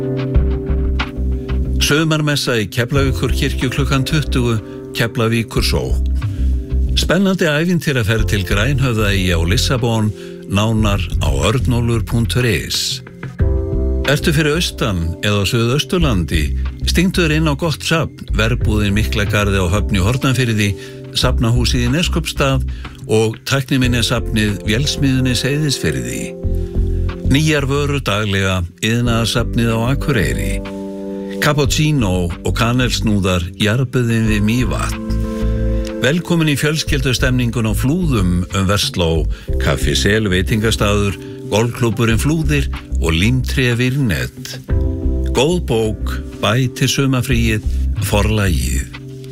Sumarmessa í Keflavíkurkirkju klukkan 20, Keflavíkur sókn. Spennandi ævintýraferð til Grænhöfðaeyja á Lissabon, nánar á örnólfur.is. Ertu fyrir austan eða á Suðausturlandi, stingduður inn á gott safn, verbúðin Miklagarði á Höfn í Hornafirði, safnahúsið í Neskopstað og tækniminjasafnið Vélsmiðjunni Seyðisfirði. Nýjar vörur daglega, iðnaðarsafnið á Akureyri. Cappuccino og kanelsnúðar jarðbuðin við Mývatn. Velkomin í fjölskyldustemningun á Flúðum Versló, Kaffi Sel veitingastaður, golfklúbburinn Flúðir og Límtré Virnet. Góð bók, bætir sumarfríið, Forlagið.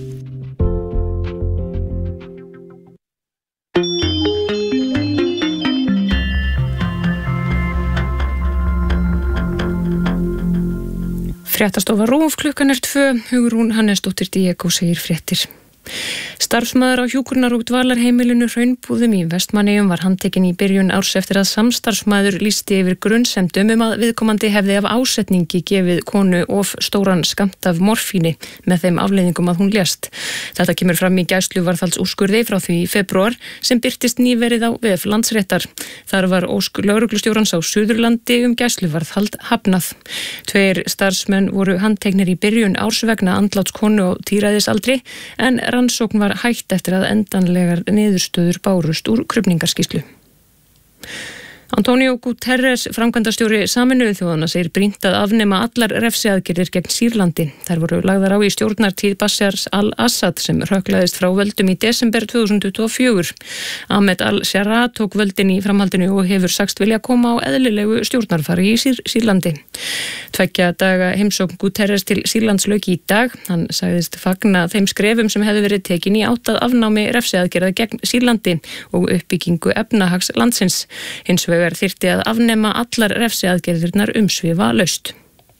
Fréttastofa RÚV klukkan 2, Hugrún Hannesdóttir Diego segir fréttir. Starfsmaður á hjúkrunar- og dvalarheimilinu Hraunbúðum í Vestmannaeyjum var handtekinn í byrjun árs eftir að samstarfsmaður lýsti yfir grunsemdum að viðkomandi hefði af ásetningi gefið konu of stóran skammt af morfíni með þeim afleiðingum að hún lést. Þetta kemur fram í gæsluvarðhaldsúrskurði frá því í febrúar sem birtist nýverið á vef Landsréttar. Þar var ósk lögreglustjórans á Suðurlandi gæsluvarðhald hafnað. 2 starfsmenn voru handteknir í byrjun árs vegna andláts konu á tíræðisaldri en rannsókn var hætt eftir að endanlegar niðurstöður bárust úr krufningarskýrslu. Antonio Guterres, framkvæmdastjóri Sameinuðu þjóðanna, segir brýnt að afnema allar refsiaðgerðir gegn Sýrlandi. Þær voru lagðar á í stjórnartíð Bashar al-Assad sem hrökklaðist frá völdum í desember 2024. Ahmed al-Sharaa tók völdin í framhaldinu og hefur sagst vilja koma á eðlilegu stjórnarfari í Sýrlandi. 2 daga heimsókn Guterres til Sýrlands lauk í dag. Hann sagðist fagna þeim skrefum sem hefðu verið tekin í átt að afnámi refsiaðgerða gegn Sýrlandi og uppbyggingu efnahags landsins. Hins vegar þyrfti að afnema allar refsiaðgerðirnar umsvifalaust.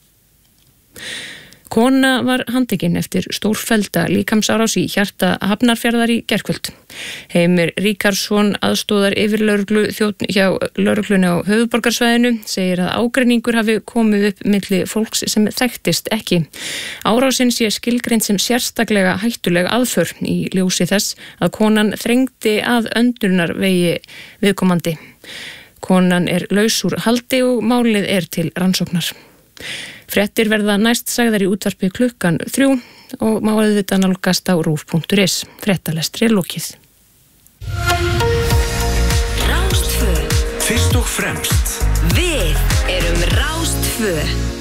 Kona var handtekinn eftir stórfellda líkamsárás í hjarta Hafnarfjarðar í gærkvöld. Heimir Ríkarsson, aðstoðar yfirlögreglu hjá lögreglunni á höfuðborgarsvæðinu, segir að ágreiningur hafi komið upp milli fólks sem þekktist ekki. Árásin sé skilgreind sem sérstaklega hættuleg aðför í ljósi þess að konan þrengdi að öndunarvegi viðkomandi. Konan laus úr haldi og málið til rannsóknar. Fréttir verða næst sagðar í útvarpi klukkan 3 og málið þetta nálgast á rúv.is. Fréttalestri lokið. Rás 2. Fyrst og fremst. Við erum Rás 2.